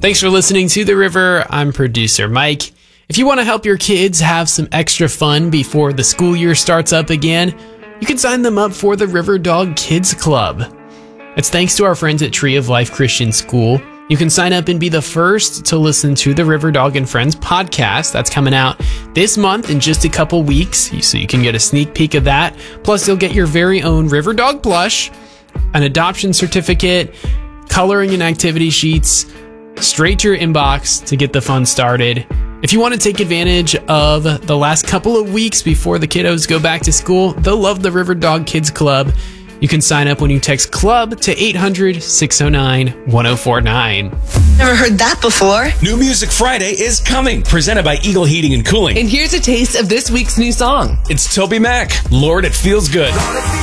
Thanks for listening to The River. I'm producer Mike. If you want to help your kids have some extra fun before the school year starts up again, you can sign them up for the River Dog Kids Club. It's thanks to our friends at Tree of Life Christian School. You can sign up and be the first to listen to the River Dog and Friends podcast. That's coming out this month in just a couple weeks, so you can get a sneak peek of that. Plus, you'll get your very own River Dog plush, an adoption certificate, coloring and activity sheets, straight to your inbox to get the fun started. If you want to take advantage of the last couple of weeks before the kiddos go back to school, they'll love the River Dog Kids Club. You can sign up when you text CLUB to 800-609-1049. Never heard that before. New Music Friday is coming, presented by Eagle Heating and Cooling. And here's a taste of this week's new song. It's Toby Mac, Lord, It Feels Good.